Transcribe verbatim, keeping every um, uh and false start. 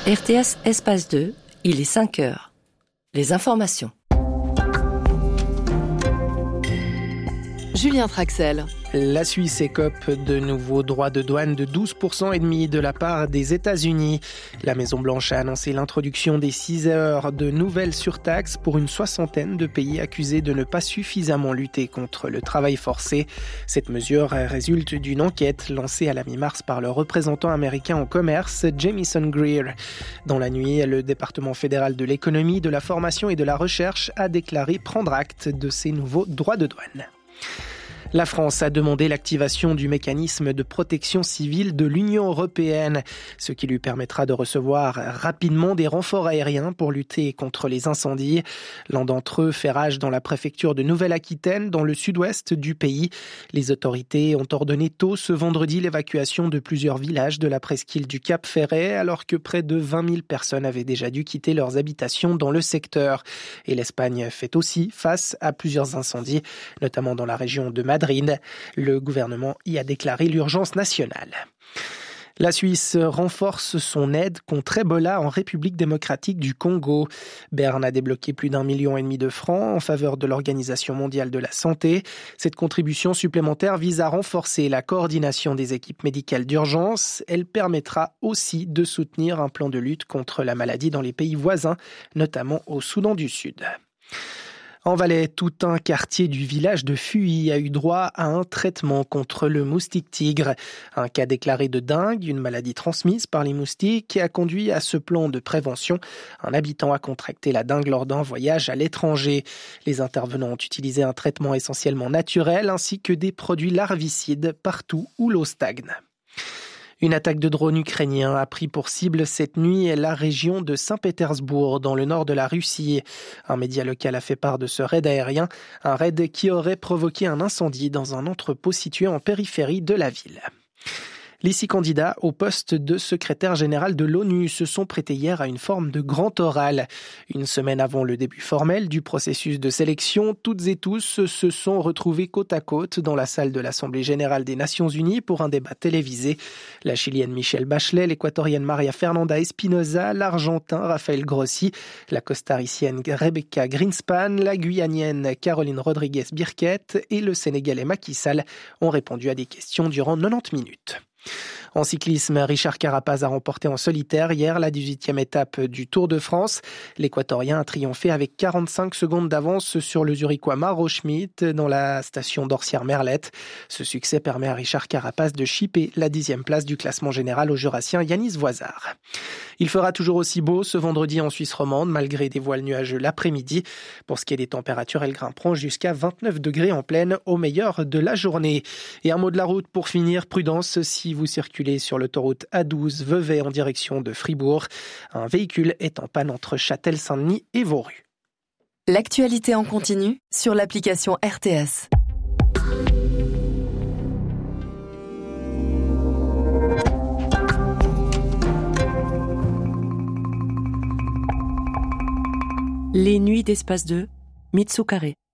R T S Espace deux, il est cinq heures. Les informations. Julien Traxel. La Suisse écope de nouveaux droits de douane de douze pour cent et demi de la part des États-Unis. La Maison-Blanche a annoncé l'introduction des six heures de nouvelles surtaxes pour une soixantaine de pays accusés de ne pas suffisamment lutter contre le travail forcé. Cette mesure résulte d'une enquête lancée à la mi-mars par le représentant américain en commerce, Jamieson Greer. Dans la nuit, le département fédéral de l'économie, de la formation et de la recherche a déclaré prendre acte de ces nouveaux droits de douane. La France a demandé l'activation du mécanisme de protection civile de l'Union européenne, ce qui lui permettra de recevoir rapidement des renforts aériens pour lutter contre les incendies. L'un d'entre eux fait rage dans la préfecture de Nouvelle-Aquitaine, dans le sud-ouest du pays. Les autorités ont ordonné tôt ce vendredi l'évacuation de plusieurs villages de la presqu'île du Cap-Ferret, alors que près de vingt mille personnes avaient déjà dû quitter leurs habitations dans le secteur. Et l'Espagne fait aussi face à plusieurs incendies, notamment dans la région de Madrid. Madrid. Le gouvernement y a déclaré l'urgence nationale. La Suisse renforce son aide contre Ebola en République démocratique du Congo. Berne a débloqué plus d'un million et demi de francs en faveur de l'Organisation mondiale de la santé. Cette contribution supplémentaire vise à renforcer la coordination des équipes médicales d'urgence. Elle permettra aussi de soutenir un plan de lutte contre la maladie dans les pays voisins, notamment au Soudan du Sud. En Valais, tout un quartier du village de Fuy a eu droit à un traitement contre le moustique tigre. Un cas déclaré de dengue, une maladie transmise par les moustiques, qui a conduit à ce plan de prévention. Un habitant a contracté la dengue lors d'un voyage à l'étranger. Les intervenants ont utilisé un traitement essentiellement naturel ainsi que des produits larvicides partout où l'eau stagne. Une attaque de drone ukrainien a pris pour cible cette nuit la région de Saint-Pétersbourg, dans le nord de la Russie. Un média local a fait part de ce raid aérien, un raid qui aurait provoqué un incendie dans un entrepôt situé en périphérie de la ville. Les six candidats au poste de secrétaire général de l'ONU se sont prêtés hier à une forme de grand oral. Une semaine avant le début formel du processus de sélection, toutes et tous se sont retrouvés côte à côte dans la salle de l'Assemblée générale des Nations unies pour un débat télévisé. La Chilienne Michelle Bachelet, l'Équatorienne Maria Fernanda Espinosa, l'Argentin Rafael Grossi, la Costaricienne Rebecca Greenspan, la Guyanienne Caroline Rodriguez-Birquet et le Sénégalais Macky Sall ont répondu à des questions durant quatre-vingt-dix minutes. En cyclisme, Richard Carapaz a remporté en solitaire hier la dix-huitième étape du Tour de France. L'Équatorien a triomphé avec quarante-cinq secondes d'avance sur le Zurichois Maro Schmidt dans la station d'Orsières-Merlette. Ce succès permet à Richard Carapaz de chipper la dixième place du classement général au Jurassien Yanis Voisard. Il fera toujours aussi beau ce vendredi en Suisse romande, malgré des voiles nuageux l'après-midi. Pour ce qui est des températures, elles grimperont jusqu'à vingt-neuf degrés en pleine au meilleur de la journée. Et un mot de la route pour finir, prudence si vous circulez sur l'autoroute A douze Vevey en direction de Fribourg. Un véhicule est en panne entre Châtel-Saint-Denis et Vauru. L'actualité en continu sur l'application R T S. Les nuits d'Espace deux, Mitsu Carré.